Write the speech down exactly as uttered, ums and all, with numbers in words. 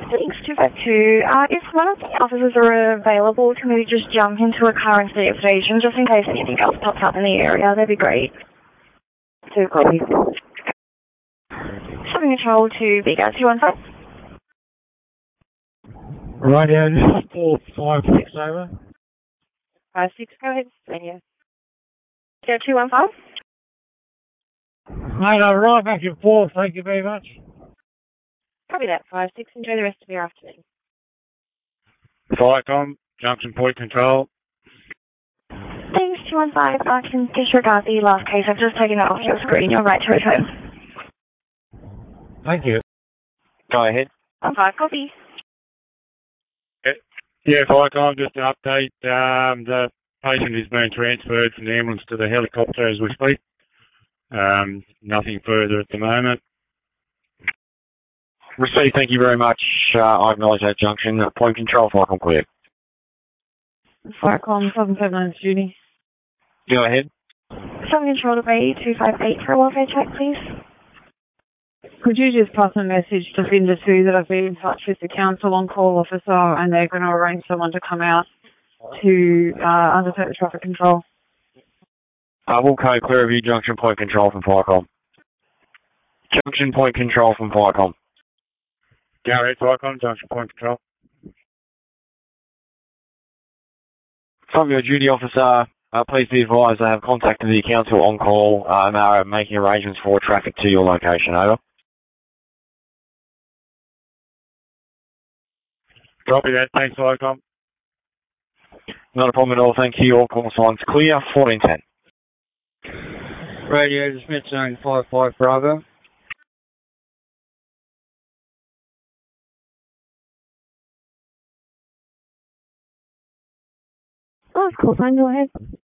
six two five two. Uh, if one of the officers are available, can we just jump into a car and see station just in case anything else pops up in the area? That'd be great. Two copies. Shopping control to Big Ad two one five. Radio, this is four five six over. Five six, go ahead. Radio. Zero two one five. Mate, I'll right back and forth. Thank you very much. Copy that. Five six. Enjoy the rest of your afternoon. Viacom, Junction Point Control. Thanks, two one five. I can disregard the last case. I've just taken it off your screen. You're right to return. Thank you. Go ahead. One five, copy. Yeah, Viacom, just an update. Um, the patient is being transferred from the ambulance to the helicopter as we speak. Um, nothing further at the moment. Received, thank you very much. Uh, I acknowledge that junction. Uh, point control, Viacom clear. Viacom, seven seven nine, Judy. Go ahead. Shopping control to B two five eight for a welfare check, please. Could you just pass a message to Finder two that I've been in touch with the council on-call officer and they're going to arrange someone to come out to uh, undertake the traffic control? Uh, we'll code clear of you, junction point control from Viacom. Junction point control from Viacom. Go ahead, Viacom, Junction Point Control. From your duty officer, uh, please be advised I have contacted the council on-call uh, and are making arrangements for traffic to your location. Over. Copy that. Thanks, Viacom. Not a problem at all. Thank you. All call signs clear. fourteen ten. Radio, Smith zone five five Bravo. Oh, of course, I go ahead.